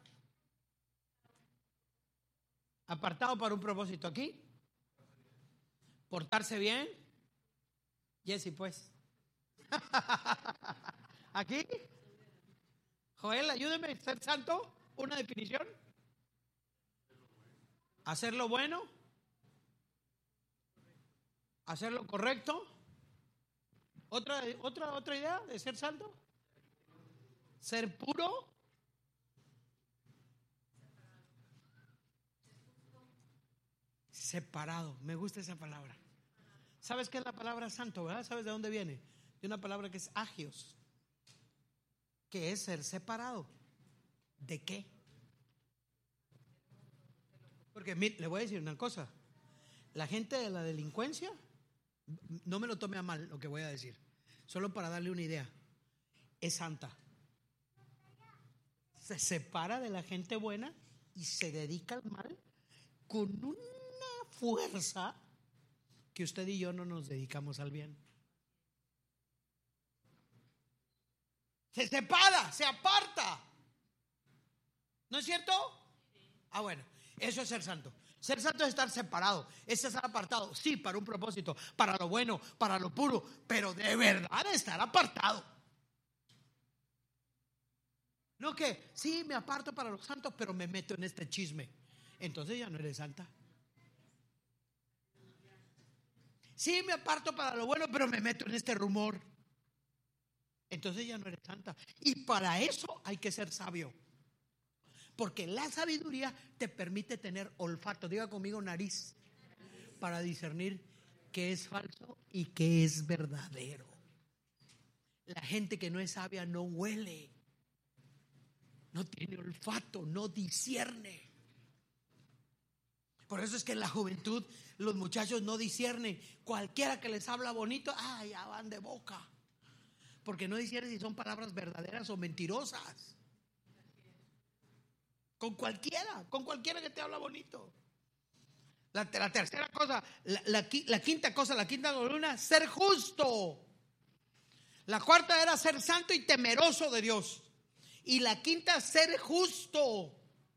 apartado para un propósito. Aquí, portarse bien. Jessy, pues. Aquí, Joel, ayúdeme. Ser santo, una definición. Hacer lo bueno, hacer lo correcto. Otra idea de ser santo. Ser puro. Separado. Me gusta esa palabra. ¿Sabes qué es la palabra santo, verdad? ¿Sabes de dónde viene? De una palabra que es agios, que es ser separado. ¿De qué? Porque le voy a decir una cosa. La gente de la delincuencia, no me lo tome a mal lo que voy a decir, solo para darle una idea, es santa. Se separa de la gente buena y se dedica al mal con una fuerza que usted y yo no nos dedicamos al bien. Se separa, se aparta. ¿No es cierto? Ah, bueno, eso es ser santo. Ser santo es estar separado, es estar apartado. Sí, para un propósito, para lo bueno, para lo puro, pero de verdad estar apartado. No que, sí, me aparto para los santos, pero me meto en este chisme. Entonces ya no eres santa. Sí, me aparto para lo bueno, pero me meto en este rumor. Entonces ya no eres santa. Y para eso hay que ser sabio. Porque la sabiduría te permite tener olfato, diga conmigo nariz, para discernir qué es falso y qué es verdadero. La gente que no es sabia no huele, no tiene olfato, no discierne. Por eso es que en la juventud los muchachos no disciernen. Cualquiera que les habla bonito, ya van de boca. Porque no disciernen si son palabras verdaderas o mentirosas. Con cualquiera que te habla bonito. La tercera cosa, la quinta cosa, la quinta columna, ser justo. La cuarta era ser santo y temeroso de Dios. Y la quinta, ser justo.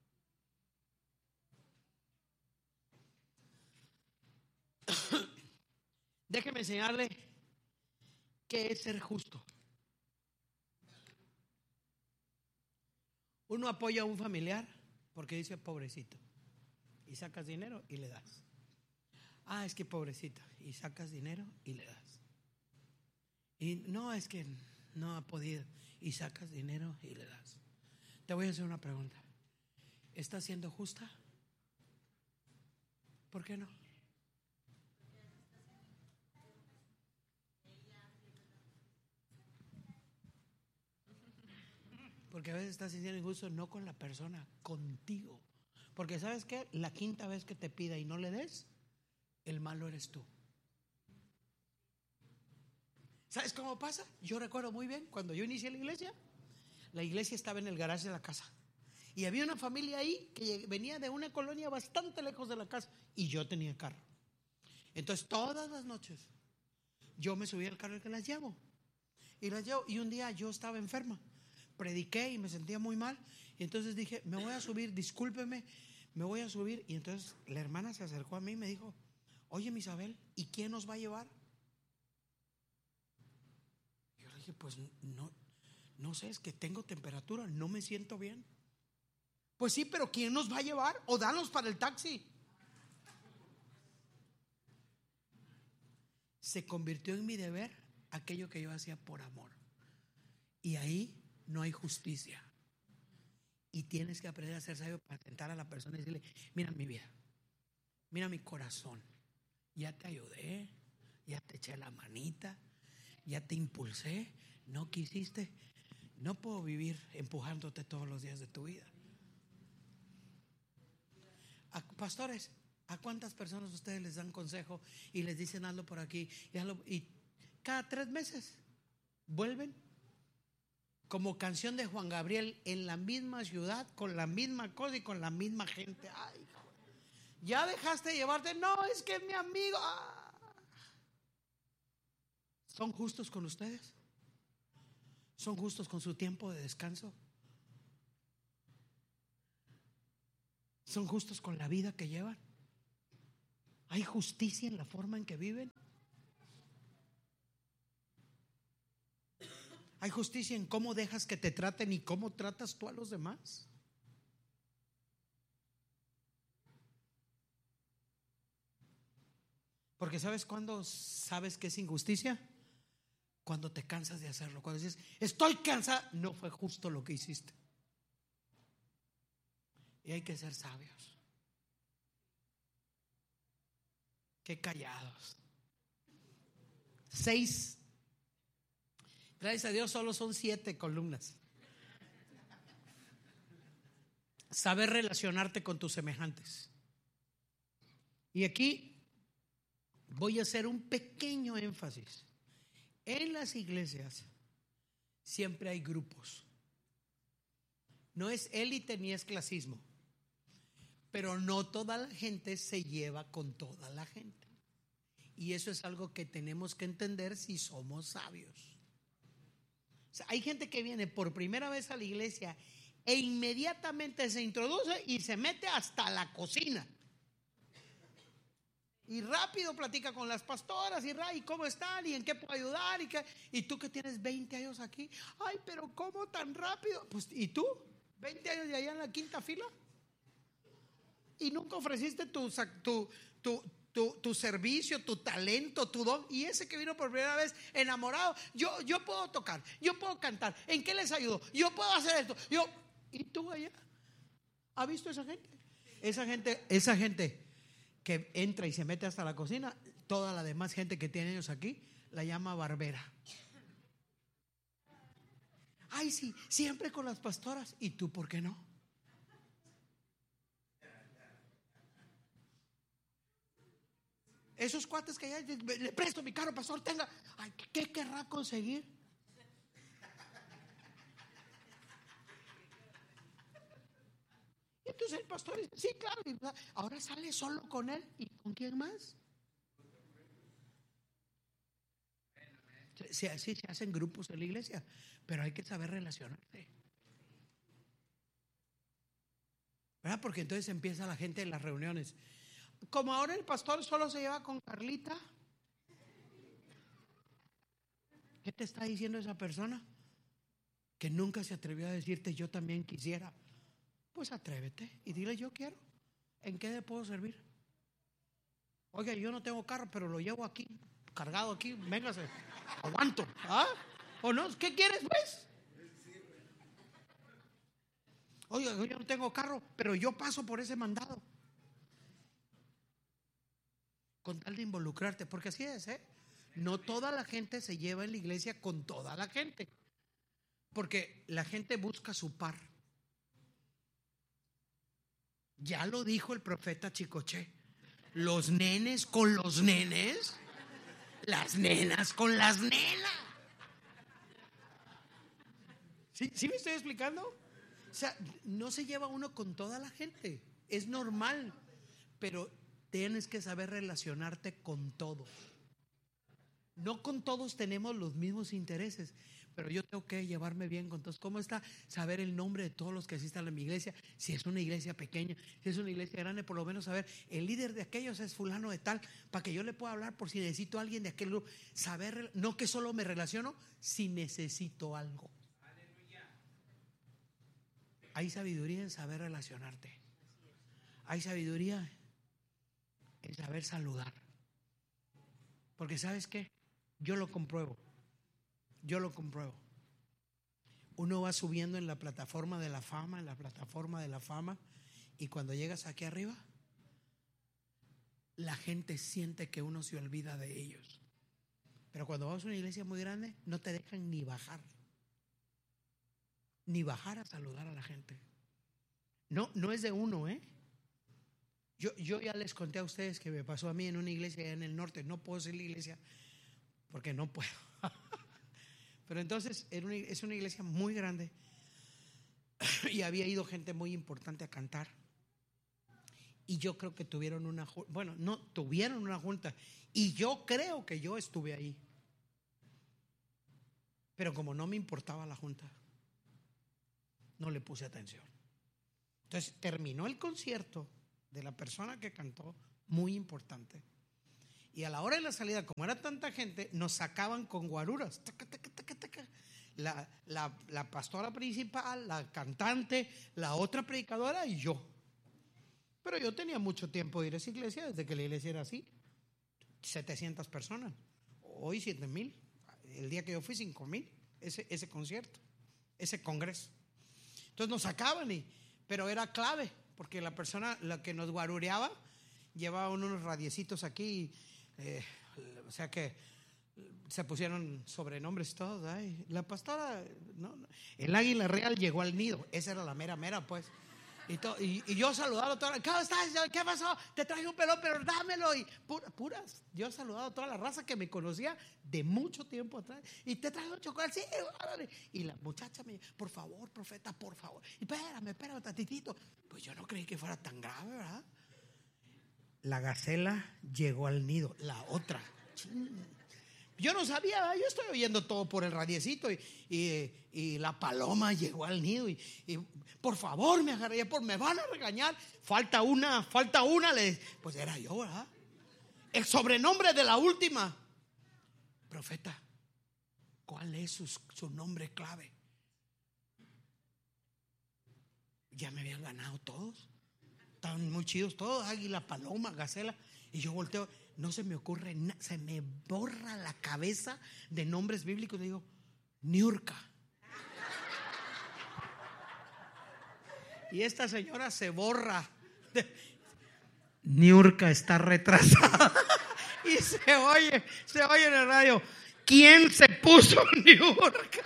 Déjeme enseñarle qué es ser justo. Uno apoya a un familiar porque dice pobrecito y sacas dinero y le das. Es que pobrecito, y sacas dinero y le das. Y no, es que no ha podido y sacas dinero y le das. Te voy a hacer una pregunta. ¿Estás siendo justa? ¿Por qué no? Porque a veces estás sintiendo injusto no con la persona, contigo. Porque ¿sabes qué? La quinta vez que te pida y no le des, el malo eres tú. ¿Sabes cómo pasa? Yo recuerdo muy bien cuando yo inicié la iglesia estaba en el garaje de la casa. Y había una familia ahí que venía de una colonia bastante lejos de la casa y yo tenía carro. Entonces todas las noches yo me subía al carro que las llevo. Y un día yo estaba enferma. Prediqué y me sentía muy mal. Y entonces dije, me voy a subir, discúlpeme, me voy a subir. Y entonces la hermana se acercó a mí y me dijo, oye, mi Isabel, ¿y quién nos va a llevar? Yo le dije, pues no sé, es que tengo temperatura, no me siento bien. Pues sí, pero ¿quién nos va a llevar? O danos para el taxi. Se convirtió en mi deber aquello que yo hacía por amor. Y ahí no hay justicia. Y tienes que aprender a ser sabio para tentar a la persona y decirle, mira mi vida, mira mi corazón, ya te ayudé, ya te eché la manita, ya te impulsé, no quisiste, no puedo vivir empujándote todos los días de tu vida. Pastores, ¿a cuántas personas ustedes les dan consejo y les dicen hazlo por aquí y cada 3 meses vuelven? Como canción de Juan Gabriel, en la misma ciudad, con la misma cosa y con la misma gente. Ya dejaste de llevarte. No, es que es mi amigo. ¿Son justos con ustedes? ¿Son justos con su tiempo de descanso? ¿Son justos con la vida que llevan? ¿Hay justicia en la forma en que viven? ¿Hay justicia en cómo dejas que te traten y cómo tratas tú a los demás? Porque ¿sabes cuándo sabes que es injusticia? Cuando te cansas de hacerlo. Cuando dices, estoy cansada, no fue justo lo que hiciste. Y hay que ser sabios. Qué callados. 6. Gracias a Dios solo son 7 columnas. Saber relacionarte con tus semejantes. Y aquí voy a hacer un pequeño énfasis. En las iglesias siempre hay grupos. No es élite ni es clasismo. Pero no toda la gente se lleva con toda la gente. Y eso es algo que tenemos que entender si somos sabios. O sea, hay gente que viene por primera vez a la iglesia e inmediatamente se introduce y se mete hasta la cocina. Y rápido platica con las pastoras y cómo están y en qué puedo ayudar y tú que tienes 20 años aquí. Ay, pero ¿cómo tan rápido? Pues, ¿y tú? 20 años de allá en la quinta fila. Y nunca ofreciste tu servicio, tu talento, tu don. Y ese que vino por primera vez enamorado, yo puedo tocar, yo puedo cantar, ¿en qué les ayudo? Yo puedo hacer esto. ¿Y tú allá? ¿Has visto esa gente? Esa gente que entra y se mete hasta la cocina, toda la demás gente que tiene ellos aquí la llama barbera. Ay, sí, siempre con las pastoras. ¿Y tú por qué no? Esos cuates que ya le presto mi carro, pastor, tenga. Ay, ¿qué querrá conseguir? Y entonces el pastor dice, sí, claro. Ahora sale solo con él. ¿Y con quién más? Sí, así se hacen grupos en la iglesia, pero hay que saber relacionarse, ¿verdad? Porque entonces empieza la gente en las reuniones. Como ahora el pastor solo se lleva con Carlita, ¿qué te está diciendo esa persona? Que nunca se atrevió a decirte yo también quisiera. Pues atrévete y dile yo quiero. ¿En qué le puedo servir? Oiga, yo no tengo carro, pero lo llevo aquí, cargado aquí, véngase, aguanto. ¿Ah? ¿O no? ¿Qué quieres pues? Oiga, yo no tengo carro, pero yo paso por ese mandado. Con tal de involucrarte, porque así es, ¿eh? No toda la gente se lleva en la iglesia con toda la gente, porque la gente busca su par. Ya lo dijo el profeta Chicoche: los nenes con los nenes, las nenas con las nenas. ¿Sí me estoy explicando? O sea, no se lleva uno con toda la gente, es normal, pero tienes que saber relacionarte con todos. No con todos tenemos los mismos intereses, pero yo tengo que llevarme bien con todos. ¿Cómo está? Saber el nombre de todos los que asistan a mi iglesia. Si es una iglesia pequeña, si es una iglesia grande, por lo menos saber el líder de aquellos es fulano de tal, para que yo le pueda hablar por si necesito a alguien de aquel grupo. Saber, no que solo me relaciono si necesito algo. Hay sabiduría en saber relacionarte. Hay sabiduría en saber saludar. Porque ¿sabes qué? Yo lo compruebo. Uno va subiendo en la plataforma de la fama, y cuando llegas aquí arriba, la gente siente que uno se olvida de ellos. Pero cuando vas a una iglesia muy grande, no te dejan ni bajar a saludar a la gente. No es de uno, ¿eh? Yo ya les conté a ustedes que me pasó a mí en una iglesia allá en el norte. No puedo decir la iglesia porque no puedo. Pero entonces es una iglesia muy grande y había ido gente muy importante a cantar. Y yo creo que tuvieron una junta. Bueno, no tuvieron una junta. Y yo creo que yo estuve ahí. Pero como no me importaba la junta, no le puse atención. Entonces terminó el concierto de la persona que cantó, muy importante. Y a la hora de la salida, como era tanta gente, nos sacaban con guaruras. Taca, taca, taca, taca. La pastora principal, la cantante, la otra predicadora y yo. Pero yo tenía mucho tiempo de ir a esa iglesia, desde que la iglesia era así. 700 personas. Hoy 7,000. El día que yo fui 5,000. Ese concierto, ese congreso. Entonces nos sacaban, pero era clave, porque la persona, la que nos guarureaba, llevaba unos radiecitos aquí. O sea que se pusieron sobrenombres todos. Ay, la pastora, no, el águila real llegó al nido. Esa era la mera, pues. Y yo saludaba a toda la, ¿cómo estás? ¿Qué pasó? Te traje un pelón, pero dámelo. Y puras. Yo he saludado a toda la raza que me conocía de mucho tiempo atrás. Y te traje un chocolate. Sí, órale. Y la muchacha me dijo, por favor, profeta, por favor. Y espérame tantitito. Pues yo no creí que fuera tan grave, ¿verdad? La gacela llegó al nido. La otra. Yo no sabía, yo estoy oyendo todo por el radiecito y la paloma llegó al nido y por favor me agarré, me van a regañar, falta una, pues era yo, ¿verdad? El sobrenombre de la última, profeta, ¿cuál es su nombre clave? Ya me habían ganado todos, estaban muy chidos todos, águila, paloma, gacela, y yo volteo. No se me ocurre nada, se me borra la cabeza de nombres bíblicos. Le digo, Niurka. Y esta señora se borra. Niurka está retrasada. Y se oye en el radio, ¿quién se puso Niurka?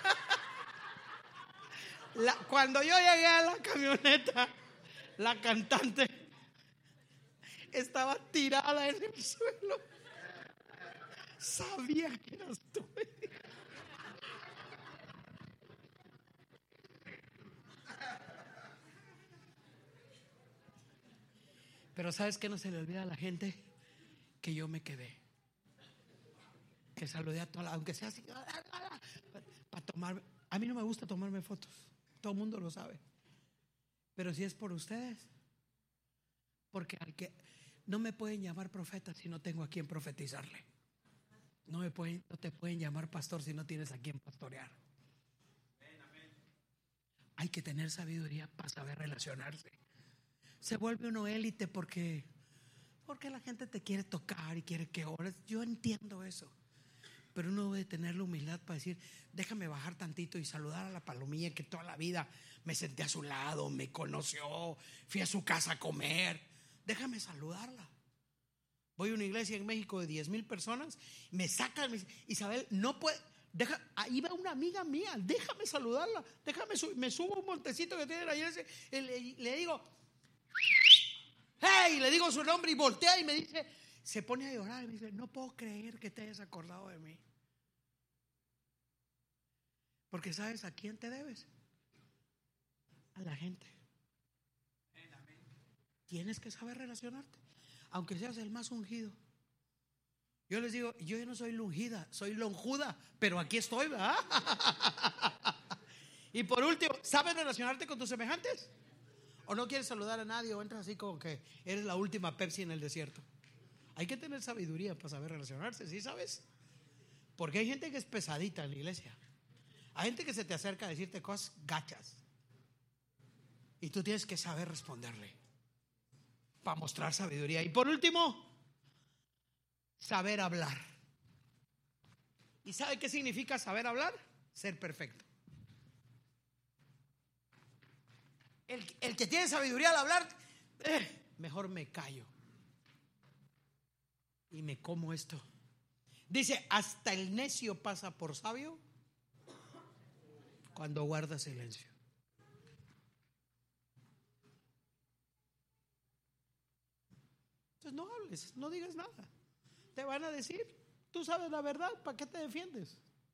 Cuando yo llegué a la camioneta, la cantante estaba tirada en el suelo. Sabía que eras tú. Pero ¿sabes qué no se le olvida a la gente? Que yo me quedé. Que saludé a toda aunque sea así, para tomarme. A mí no me gusta tomarme fotos. Todo el mundo lo sabe. Pero si es por ustedes. Porque no me pueden llamar profeta si no tengo a quien profetizarle. No te pueden llamar pastor si no tienes a quien pastorear. Hay que tener sabiduría para saber relacionarse. Se vuelve uno élite porque la gente te quiere tocar y quiere que ores. Yo entiendo eso. Pero uno debe tener la humildad para decir, déjame bajar tantito y saludar a la palomilla que toda la vida me senté a su lado, me conoció, fui a su casa a comer. Déjame saludarla. Voy a una iglesia en México de 10,000 personas, me sacan, me dicen, Isabel, no puede, ahí va una amiga mía, déjame saludarla, me subo a un montecito que tienen ahí, le digo, hey, le digo su nombre y voltea y me dice, se pone a llorar y me dice, no puedo creer que te hayas acordado de mí. Porque ¿sabes a quién te debes? A la gente. Tienes que saber relacionarte, aunque seas el más ungido. Yo les digo, yo ya no soy lungida, soy lonjuda, pero aquí estoy, ¿verdad? Y por último, ¿sabes relacionarte con tus semejantes? ¿O no quieres saludar a nadie o entras así como que eres la última Pepsi en el desierto? Hay que tener sabiduría para saber relacionarse, ¿sí sabes? Porque hay gente que es pesadita en la iglesia. Hay gente que se te acerca a decirte cosas gachas y tú tienes que saber responderle para mostrar sabiduría. Y por último, saber hablar. ¿Y sabe qué significa saber hablar? Ser perfecto. El que tiene sabiduría al hablar, mejor me callo y me como esto. Dice, hasta el necio pasa por sabio cuando guarda silencio. Entonces no hables, no digas nada. Te van a decir, tú sabes la verdad, ¿para qué te defiendes?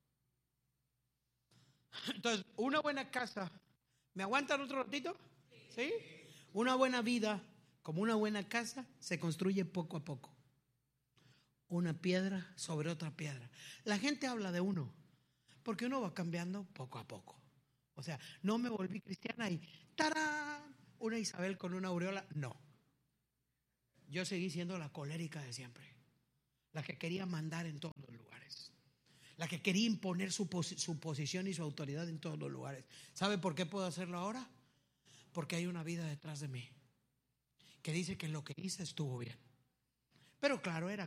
Entonces, una buena casa, ¿me aguantan otro ratito? ¿Sí? Una buena vida, como una buena casa, se construye poco a poco. Una piedra sobre otra piedra. La gente habla de uno, porque uno va cambiando poco a poco. O sea, no me volví cristiana y ¡tarán! una Isabel con una aureola? No. Yo seguí siendo la colérica de siempre, la que quería mandar en todos los lugares, la que quería imponer su posición y su autoridad en todos los lugares. ¿Sabe por qué puedo hacerlo ahora? Porque hay una vida detrás de mí que dice que lo que hice estuvo bien. Pero claro, era